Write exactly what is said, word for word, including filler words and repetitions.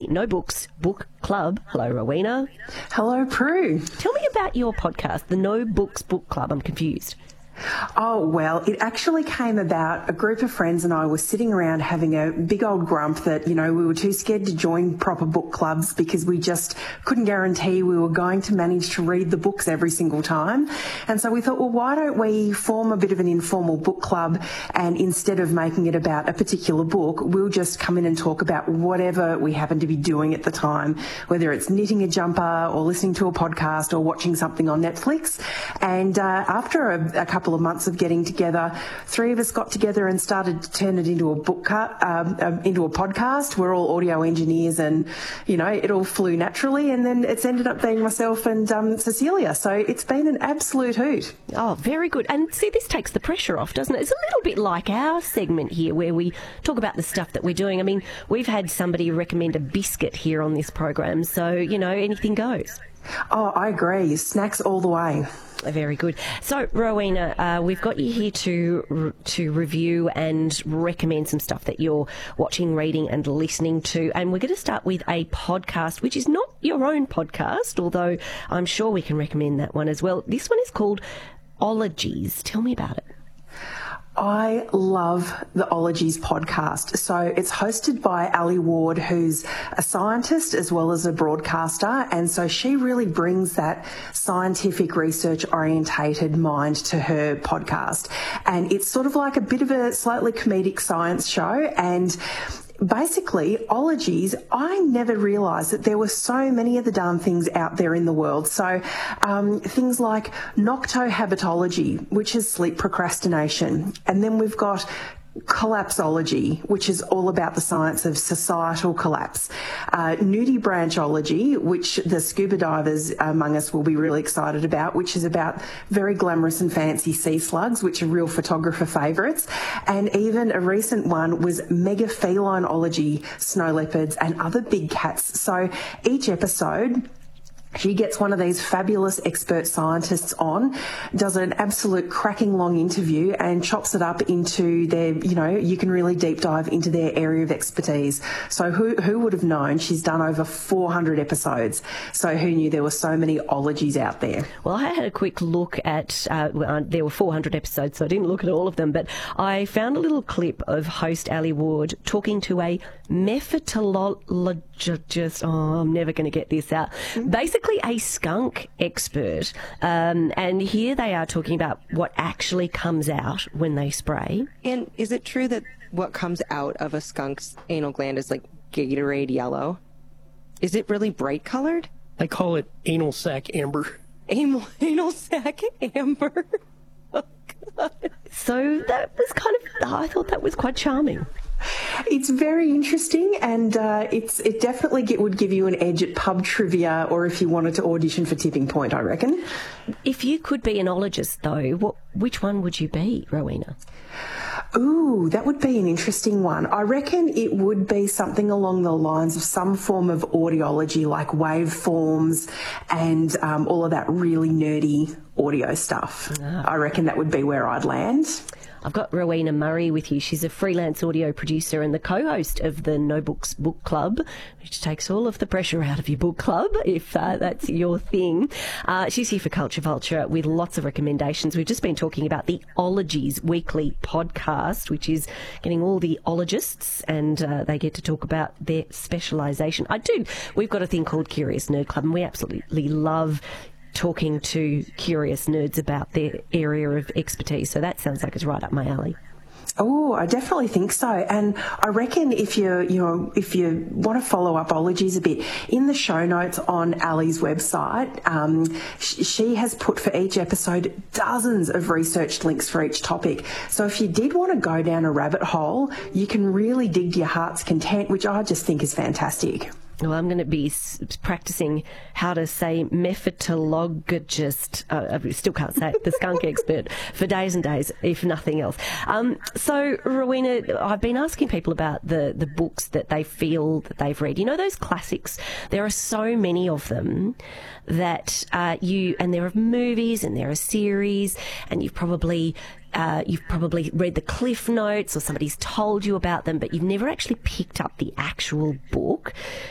No Books Book Club. Hello, Rowena. Hello, Prue. Tell me about your podcast, the No Books Book Club. I'm confused. Oh, well, it actually came about. A group of friends and I were sitting around having a big old grump that, you know, we were too scared to join proper book clubs because we just couldn't guarantee we were going to manage to read the books every single time. And so we thought, well, why don't we form a bit of an informal book club, and instead of making it about a particular book, we'll just come in and talk about whatever we happen to be doing at the time, whether it's knitting a jumper or listening to a podcast or watching something on Netflix. And uh, after a, a couple of months of getting together, three of us got together and started to turn it into a book cut, um, um, into a podcast. We're all audio engineers, and you know it all flew naturally. And then it's ended up being myself and um, Cecilia. So it's been an absolute hoot. Oh, very good. And see, this takes the pressure off, doesn't it? It's a little bit like our segment here, where we talk about the stuff that we're doing. I mean, we've had somebody recommend a biscuit here on this program, so you know anything goes. Oh, I agree. Snacks all the way. Very good. So, Rowena, uh, we've got you here to to review and recommend some stuff that you're watching, reading and listening to. And we're going to start with a podcast, which is not your own podcast, although I'm sure we can recommend that one as well. This one is called Ologies. Tell me about it. I love the Ologies podcast. So it's hosted by Ali Ward, who's a scientist as well as a broadcaster. And so she really brings that scientific research orientated mind to her podcast. And it's sort of like a bit of a slightly comedic science show. And basically, ologies, I never realised that there were so many of the darn things out there in the world. So um, things like noctohabitology, which is sleep procrastination. And then we've got collapsology, which is all about the science of societal collapse. Uh, nudibranchology, which the scuba divers among us will be really excited about, which is about very glamorous and fancy sea slugs, which are real photographer favourites. And even a recent one was megaphelinology, snow leopards and other big cats. So each episode, she gets one of these fabulous expert scientists on, does an absolute cracking long interview and chops it up into their, you know, you can really deep dive into their area of expertise. So who who would have known she's done over four hundred episodes? So who knew there were so many ologies out there? Well, I had a quick look at, uh, well, there were four hundred episodes, so I didn't look at all of them, but I found a little clip of host Ali Ward talking to a mephetologist. Oh, I'm never going to get this out. Basically, a skunk expert, um, and here they are talking about what actually comes out when they spray. And is it true that what comes out of a skunk's anal gland is like Gatorade yellow? Is it really bright colored? I call it anal sac amber. Anal, anal sac amber? Oh, God. So that was kind of, I thought that was quite charming. It's very interesting, and uh, it's it definitely get, would give you an edge at pub trivia, or if you wanted to audition for Tipping Point, I reckon. If you could be an ologist, though, what, which one would you be, Rowena? Ooh, that would be an interesting one. I reckon it would be something along the lines of some form of audiology, like waveforms and um, all of that really nerdy audio stuff. Ah. I reckon that would be where I'd land. I've got Rowena Murray with you. She's a freelance audio producer and the co-host of the No Books Book Club, which takes all of the pressure out of your book club, if uh, that's your thing. Uh, she's here for Culture Vulture with lots of recommendations. We've just been talking about the Ologies weekly podcast, which is getting all the ologists, and uh, they get to talk about their specialisation. I do. We've got a thing called Curious Nerd Club, and we absolutely love talking to curious nerds about their area of expertise. So that sounds like it's right up my alley. Oh, I definitely think so. And I reckon if you you know if you want to follow up Ologies a bit, in the show notes on Ali's website, um, sh- she has put for each episode dozens of researched links for each topic. So if you did want to go down a rabbit hole, you can really dig to your heart's content, which I just think is fantastic. Well, I'm going to be s- practicing how to say mephetologist, uh, I still can't say it, the skunk expert, for days and days, if nothing else. Um, so, Rowena, I've been asking people about the, the books that they feel that they've read. You know those classics? There are so many of them that uh, you, and there are movies and there are series, and you've probably... Uh, you've probably read the cliff notes or somebody's told you about them, but you've never actually picked up the actual book.